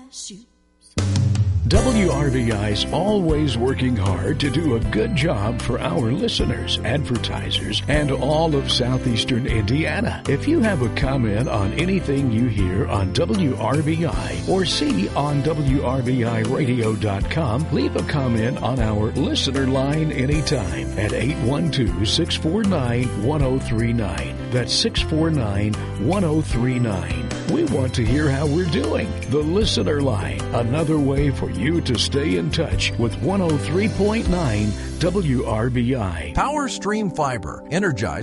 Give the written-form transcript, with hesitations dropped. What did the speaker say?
shoes. WRVI's always working hard to do a good job for our listeners, advertisers, and all of southeastern Indiana. If you have a comment on anything you hear on WRVI or see on WRVIRadio.com, leave a comment on our listener line anytime at 812-649-1039. That's 649-1039. We want to hear how we're doing. The listener line, another way for you to stay in touch with 103.9 WRVI. Power Stream Fiber, energized